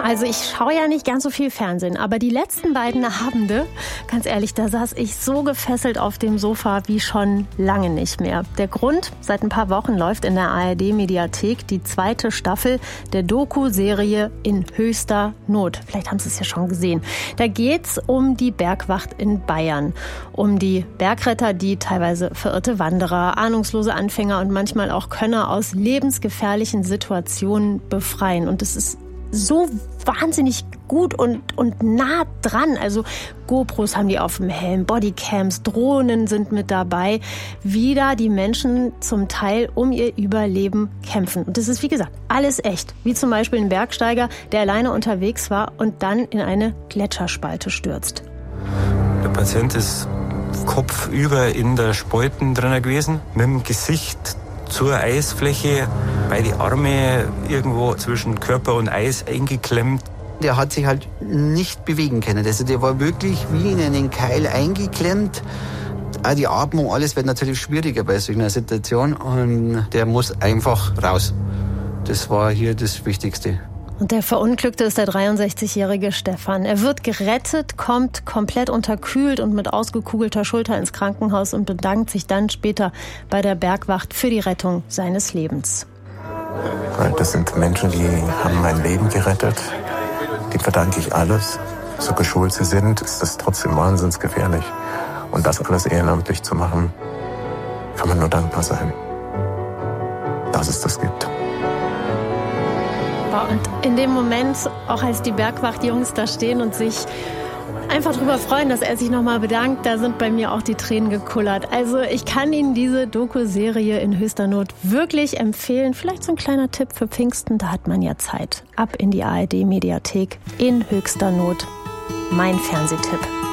Also ich schaue ja nicht ganz so viel Fernsehen, aber die letzten beiden Abende, ganz ehrlich, da saß ich so gefesselt auf dem Sofa wie schon lange nicht mehr. Der Grund, seit ein paar Wochen läuft in der ARD-Mediathek die 2. Staffel der Doku-Serie In höchster Not. Vielleicht haben Sie es ja schon gesehen. Da geht's um die Bergwacht in Bayern, um die Bergretter, die teilweise verirrte Wanderer, ahnungslose Anfänger und manchmal auch Könner aus lebensgefährlichen Situationen befreien. Und es ist so wahnsinnig gut und nah dran. Also GoPros haben die auf dem Helm, Bodycams, Drohnen sind mit dabei, wie da die Menschen zum Teil um ihr Überleben kämpfen. Und das ist, wie gesagt, alles echt. Wie zum Beispiel ein Bergsteiger, der alleine unterwegs war und dann in eine Gletscherspalte stürzt. Der Patient ist kopfüber in der Spalten drin gewesen, mit dem Gesicht zur Eisfläche, beide Arme irgendwo zwischen Körper und Eis eingeklemmt. Der hat sich halt nicht bewegen können. Also der war wirklich wie in einen Keil eingeklemmt. Auch die Atmung, alles wird natürlich schwieriger bei solch einer Situation. Und der muss einfach raus. Das war hier das Wichtigste. Und der Verunglückte ist der 63-jährige Stefan. Er wird gerettet, kommt komplett unterkühlt und mit ausgekugelter Schulter ins Krankenhaus und bedankt sich dann später bei der Bergwacht für die Rettung seines Lebens. Das sind Menschen, die haben mein Leben gerettet. Die verdanke ich alles. So geschult sie sind, ist das trotzdem wahnsinnig gefährlich. Und das alles ehrenamtlich zu machen, kann man nur dankbar sein, dass es das gibt. Und in dem Moment, auch als die Bergwachtjungs da stehen und sich einfach darüber freuen, dass er sich nochmal bedankt, da sind bei mir auch die Tränen gekullert. Also ich kann Ihnen diese Doku-Serie In höchster Not wirklich empfehlen. Vielleicht so ein kleiner Tipp für Pfingsten, da hat man ja Zeit. Ab in die ARD-Mediathek In höchster Not. Mein Fernsehtipp.